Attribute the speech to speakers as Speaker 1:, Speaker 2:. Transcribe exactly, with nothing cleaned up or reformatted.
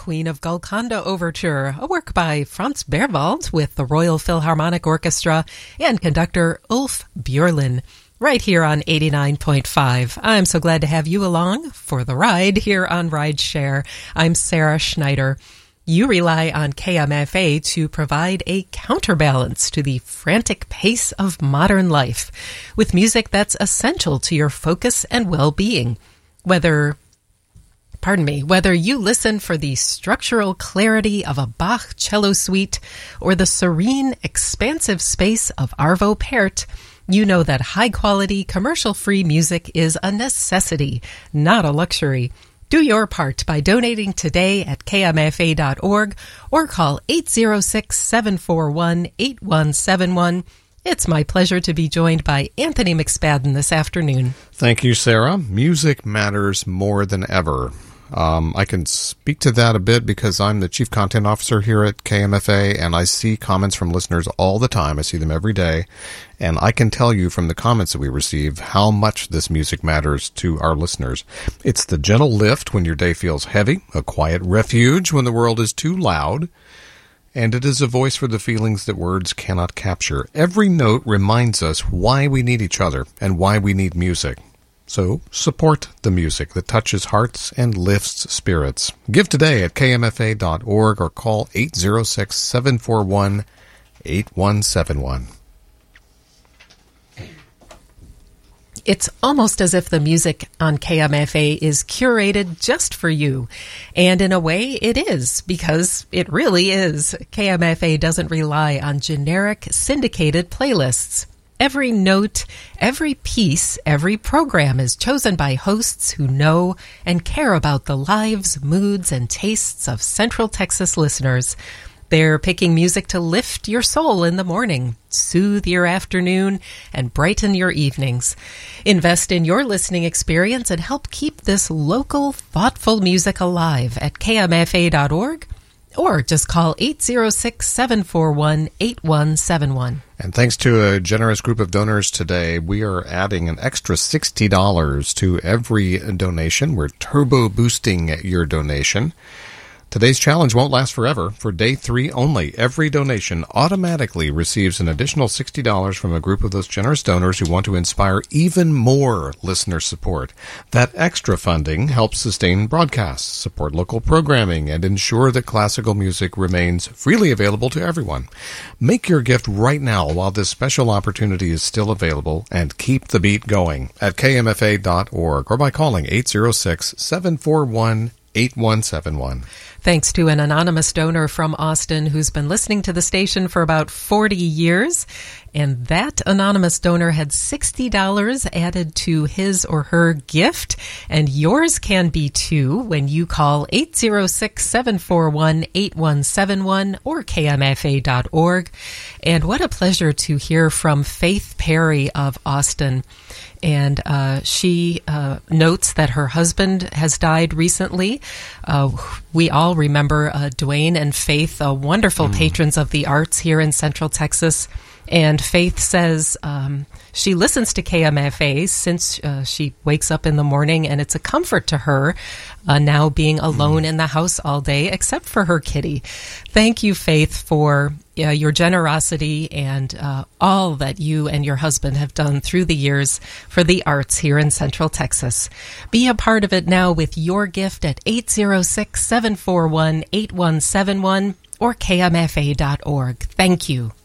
Speaker 1: Queen of Golconda Overture, a work by Franz Berwald with the Royal Philharmonic Orchestra and conductor Ulf Björlin, right here on eighty-nine point five. I'm so glad to have you along for the ride here on RideShare. I'm Sarah Schneider. You rely on K M F A to provide a counterbalance to the frantic pace of modern life with music that's essential to your focus and well-being. Whether Pardon me, whether you listen for the structural clarity of a Bach cello suite or the serene, expansive space of Arvo Pärt, you know that high-quality, commercial-free music is a necessity, not a luxury. Do your part by donating today at K M F A dot org or call eight zero six, seven four one, eight one seven one. It's my pleasure to be joined by Anthony McSpadden this afternoon.
Speaker 2: Thank you, Sarah. Music matters more than ever. Um, I can speak to that a bit because I'm the Chief Content Officer here at K M F A, and I see comments from listeners all the time. I see them every day, and I can tell you from the comments that we receive how much this music matters to our listeners. It's the gentle lift when your day feels heavy, a quiet refuge when the world is too loud, and it is a voice for the feelings that words cannot capture. Every note reminds us why we need each other and why we need music. So support the music that touches hearts and lifts spirits. Give today at K M F A dot org or call eight zero six, seven four one, eight one seven one.
Speaker 1: It's almost as if the music on K M F A is curated just for you. And in a way, it is, because it really is. K M F A doesn't rely on generic, syndicated playlists. Every note, every piece, every program is chosen by hosts who know and care about the lives, moods, and tastes of Central Texas listeners. They're picking music to lift your soul in the morning, soothe your afternoon, and brighten your evenings. Invest in your listening experience and help keep this local, thoughtful music alive at K M F A dot org or just call eight zero six, seven four one, eight one seven one.
Speaker 2: And thanks to a generous group of donors today, we are adding an extra sixty dollars to every donation. We're turbo boosting your donation. Today's challenge won't last forever. For day three only, every donation automatically receives an additional sixty dollars from a group of those generous donors who want to inspire even more listener support. That extra funding helps sustain broadcasts, support local programming, and ensure that classical music remains freely available to everyone. Make your gift right now while this special opportunity is still available, and keep the beat going at K M F A dot org or by calling eight zero six, seven four one, eight one seven one.
Speaker 1: Thanks to an anonymous donor from Austin who's been listening to the station for about forty years. And that anonymous donor had sixty dollars added to his or her gift. And yours can be too when you call eight zero six, seven four one, eight one seven one or K M F A dot org. And what a pleasure to hear from Faith Perry of Austin. And uh, she uh, notes that her husband has died recently. Uh, we all remember uh, Dwayne and Faith, uh, wonderful mm. patrons of the arts here in Central Texas. And Faith says um, she listens to K M F A since uh, she wakes up in the morning, and it's a comfort to her uh, now being alone mm. in the house all day, except for her kitty. Thank you, Faith, for uh, your generosity and uh, all that you and your husband have done through the years for the arts here in Central Texas. Be a part of it now with your gift at eight zero six, seven four one, eight one seven one or K M F A dot org. Thank you.